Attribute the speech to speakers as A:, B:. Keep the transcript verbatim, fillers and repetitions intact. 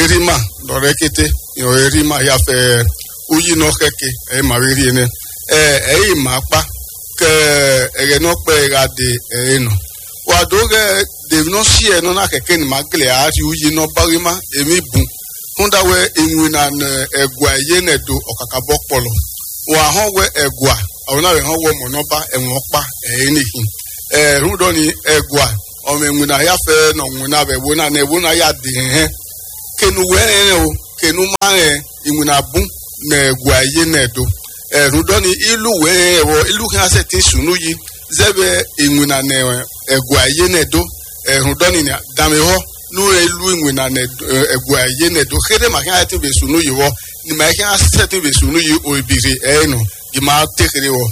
A: erima lorekete yo erima ya fe uyi no keke e ma ri ne eh e ma pa ke e no pe ga de e no wa do ge de no si e no na keke ni ma gle a ri uyi no barima emi bun kunda we enwu na egwa ye ne do okaka bokpolo wa ho we egwa ona we ho wo mo no ba enwo pa e ni hin eh ru do ni egwa o me enwu na ya fe no nwu na be wo na na wo na ya de he kenu we o kenu ma e enwu na bun na egwa ye ne do eh ru do ni ilu we wo ilu kan se tin sunu yi zebe enwu na na egwa ye ne do eh ru do ni da me ho nu elu enwu na na egwa ye ne do khere ma kan ati be sunu yi wo ni ma kan ati be sunu yi o ibire e no di ma tekere wo